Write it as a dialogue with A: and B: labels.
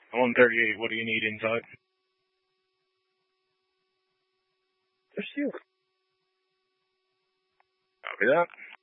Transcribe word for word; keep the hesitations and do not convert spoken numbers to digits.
A: I'm on thirty-eight. What do you need inside? Just you. Copy that.